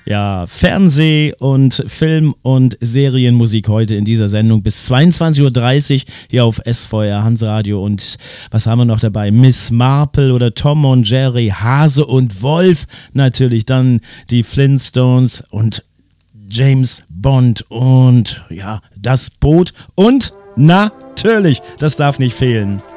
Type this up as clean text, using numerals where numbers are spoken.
Ja, Fernseh- und Film- und Serienmusik heute in dieser Sendung bis 22:30 Uhr hier auf SVR Hansradio. Und was haben wir noch dabei? Miss Marple oder Tom und Jerry, Hase und Wolf. Natürlich dann die Flintstones und James Bond und ja, das Boot. Und natürlich, das darf nicht fehlen,